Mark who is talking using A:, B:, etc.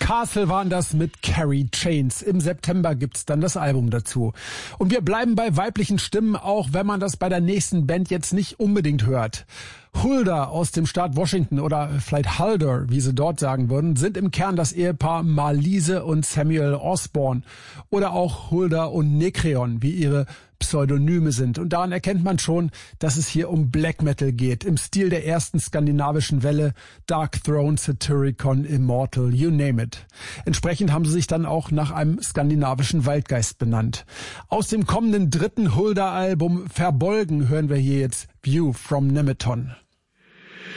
A: Castle waren das mit Carry Chains. Im September gibt's dann das Album dazu. Und wir bleiben bei weiblichen Stimmen, auch wenn man das bei der nächsten Band jetzt nicht unbedingt hört. Hulda aus dem Staat Washington oder vielleicht Hulder, wie sie dort sagen würden, sind im Kern das Ehepaar Marlise und Samuel Osborne oder auch Hulda und Nekreon, wie ihre Pseudonyme sind. Und daran erkennt man schon, dass es hier um Black Metal geht, im Stil der ersten skandinavischen Welle, Dark Throne, Satyricon, Immortal, you name it. Entsprechend haben sie sich dann auch nach einem skandinavischen Waldgeist benannt. Aus dem kommenden dritten Hulda-Album Verbolgen hören wir hier jetzt View from Nemeton.